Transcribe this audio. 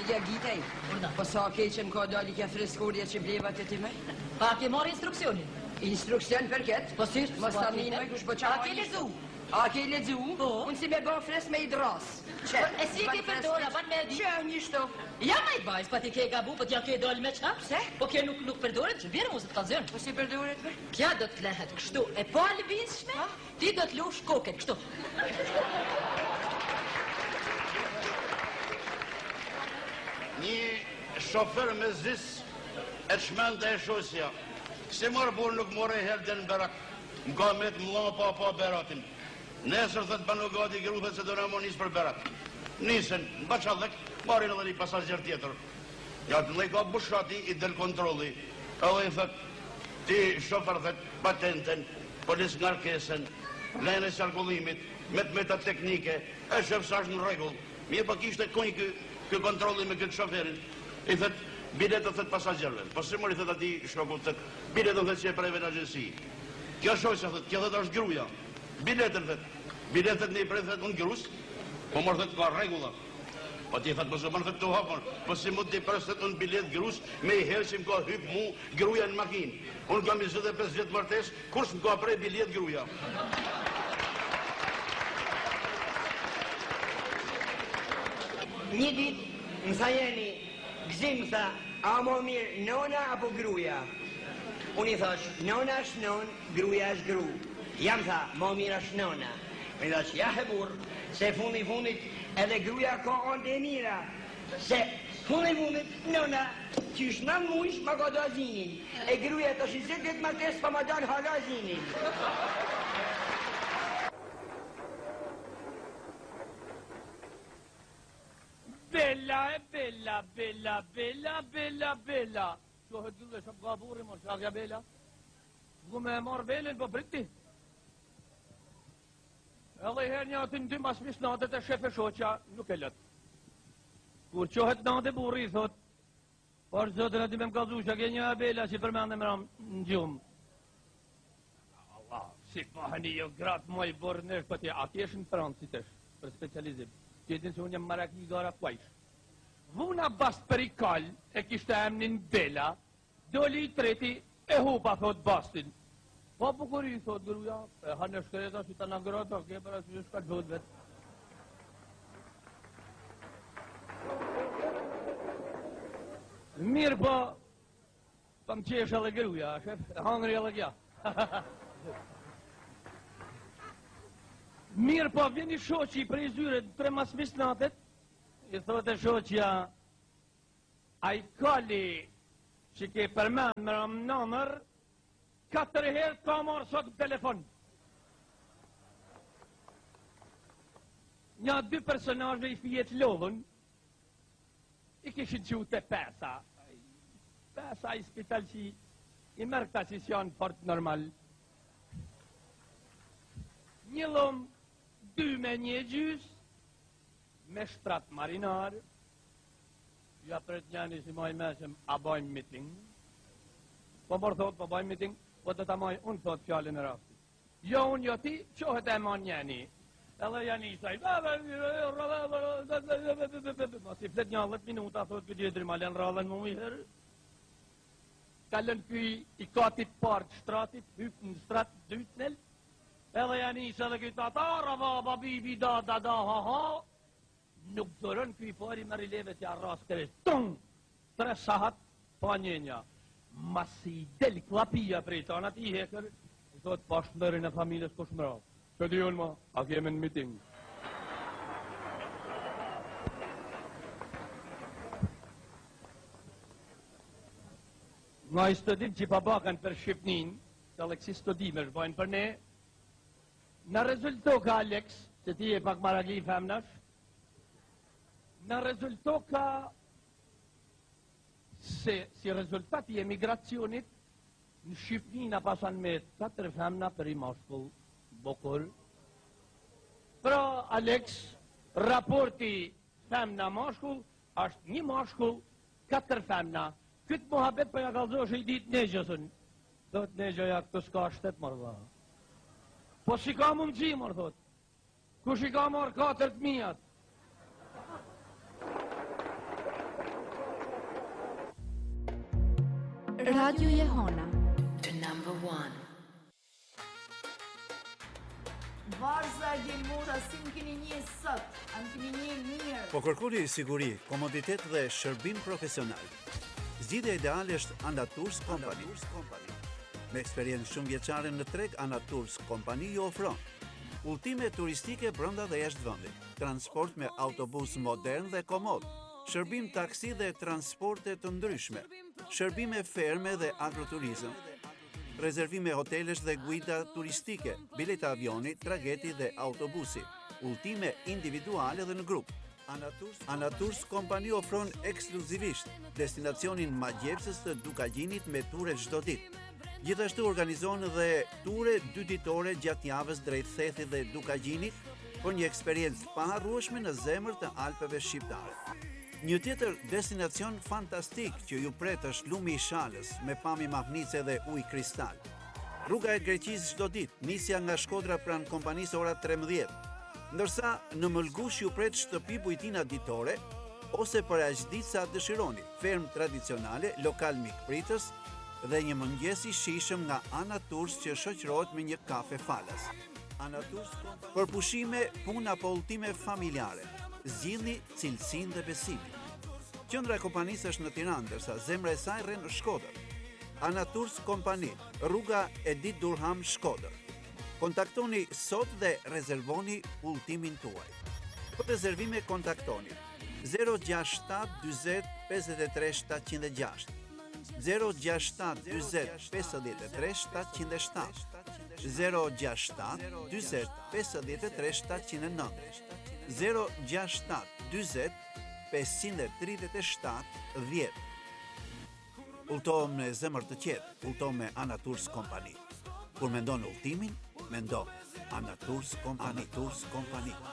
Lidja Gitaj. Po sa keqen ka dali kja freskorja që blevat e ti me? Pa ke marrë instruksionin? Instruksion për ketë? Po si? Mos ta minë me kush po qa. A ke lezu? A ke lezu? Po. Unë si me ba fres me i dras. Që? E si ke përdora, ban me di? Që një shto? Ja ma i bajs, pa ti ke gabu, po t'ja ke dal me qa? Pse? Po ke nuk përdoret, që vjerë mu se t'ka zërë. Po si përdoret me? Kja do t'lehet kështu, e pa lëvizshme, ti do t'lush koket kështu. Një shofer me zis e shmenda e shosja. Si marë burë nuk more herë dhe në berak. M'ka me të mla pa beratin. Nesër thët banu gati grupet se do në mo nisë për berak. Nisën, në baqallek, marin edhe një pasazjer tjetër. Ja të lej ka bushati i del kontroli. Edhe i thët, ti shofer thët patenten, polis ngarkesen, lejnë e qarkullimit, me të meta teknike, e shëf sa është në regull. Mirë pa kishte konjë kë kontroli me këtë shoferin. I thët, biletët thët pasazjerve. Po si mori thët ati shkoku thët, biletët thët që e prejve në agjensi. Kjo shosja thët, kjo thët është gruja. Biletën thët, biletët një prej thët unë grus, po mërë thët ka regula. Po ti thët, po se mërë thët të hapën, po si mund t'i pres thët unë bilet grus, me i herë që më ka hypë mu gruja në makinë. Unë kam 25 vjetë martes, kush më ka prej bilet gruja. Një dit, më tha jeni, gzim tha, a mo mirë nona apo gruja? Unë i thash, nona është non, gruja është gru. Jam tha, mo mirë është nona. Me thash, ja he burë, se fundit edhe gruja ka onde e mira. Se fundit, nona, që është 9 mujsh, ma ka do azinin. E gruja të 20 dit martes, pa ma dalë hala azinin. Bella, bella, bella, bella, bella, bella. Që hëtë gjyllë e shëpë ka buri, mor shakja bella. Gu me marë bellin, po pritti. Edhe i herë një atë në dy mas misnatet e shefe shoqa, nuk e lëtë. Kur që hëtë nate buri, i thot, por zotën e ty me më kalzu, që ke një bella që përmende më ramë në gjumë. Allah, si pahani jo gratë moj borë nështë, po ti, a kesh në Francë, si tesh, për specializim. Qetin se unë jam maraki gara kuajsh. Vuna bast për i kall, e kishte emnin Bela, doli i treti, e hupa, thot bastin. Po bukuri, thot gruja, e hanë shkreta, si ta në grota, ke për asë shka të dhët vetë. Mirë po, pa më qesh edhe gruja, shef, e hangri edhe kja. Mirë po, vjen i shoqi prej zyre 3 mas misnatet, i thote shoqja, a i kalli që ke përmen më ramë nëmër, 4 herë ka marë sot në telefon. Nja 2 personazhe i fijet lovën, i kishin qute pesa. Pesa i spital që i mërë këta që janë fort normal. Një lomë, 2 me një gjys, me shtrat marinar, ja pret njani si maj mesem, a bajmë meeting. Po mërë thot, po bajmë meeting, po të ta maj, unë thot fjallin e rafti. Jo unë, jo ti, qohet e man njani. Edhe janë i saj, ma si flet një 10 minuta, thot këtë gjithri ma len radhen mu i herë. Kalën këj i katit partë shtratit, hypë në strat dytnel, edhe janë isë edhe këtë atarë, baba, bibi, da, ha, nuk dërën këj pari me rileve t'ja ras kërës, tung, 3 sahat, pa njenja, masi del klapia prej tanat i hekër, i thot pash ndërin e familjes kush mra, që di unë ma, a keme në miting. Nga i stëdim që pa bakan për Shqipnin, që Aleksis stëdimesh bajnë për ne, në rezulto ka Alex, që ti e pak maragli femnash, në rezulto ka se si rezultat i emigracionit në Shqipni në pasan me 4 femna për i mashkull bokur. Pra Alex, raporti femna mashkull është 1 mashkull, 4 femna. Këtë muhabet për ja kalzosh i dit nejgjësën. Thot nejgjëja këtë s'ka 7 mërë. Po si ka mundësi, mërë thot. Kush i ka marrë 4.000? Radio Jehona. To number one. Varza Gjelmora, si më keni një sot, a më keni një mirë. Po kërkoni siguri, komoditet dhe shërbim profesional. Zgjidhja ideale është Anatours Company. Me eksperiencë shumë vjeçare në treg, Anatours Company ju ofron udhëtime turistike brenda dhe jashtë vendit, transport me autobus modern dhe komod, shërbim taksi dhe transporte të ndryshme, shërbime ferme dhe agroturizëm, rezervime hotelesh dhe guida turistike, bileta avioni, trageti dhe autobusi, udhëtime individuale dhe në grup. Anatours Company ofron ekskluzivisht destinacionin magjepsës të Dukagjinit me ture çdo ditë. Gjithashtu organizon dhe ture 2 ditore gjatë javës drejt Thethit dhe Dukagjinit për një eksperiencë paharrueshme në zemër të Alpeve shqiptare. Një tjetër destinacion fantastik që ju pret është Lumi i Shalës me pamje mahnice dhe ujë kristal. Rruga e Greqisë çdo ditë, nisja nga Shkodra pranë kompanisë ora 13. Ndërsa në Mëlgush ju pret shtëpi bujtina ditore ose për aq ditë sa dëshironi, ferm tradicionale, lokal mikpritës dhe një mëngjes i shijshëm nga Anatours që shoqërohet me një kafe falas. Anatours për pushime, punë apo udhëtime familjare. Zgjidhni cilësinë dhe besimin. Qendra e kompanisë është në Tiranë, ndërsa zemra e saj rren në Shkodër. Anatours Company, rruga Edit Durham, Shkodër. Kontaktoni sot dhe rezervoni udhëtimin tuaj. Për rezervime kontaktoni 067 40 53 706, 067 40 53 707, 067 40 53 709, 067 40 537 10. Udhëtohem në zemër të qetë, udhëtohem me Anatours Company. Kur mendon udhëtimin, mendo Anatours Company.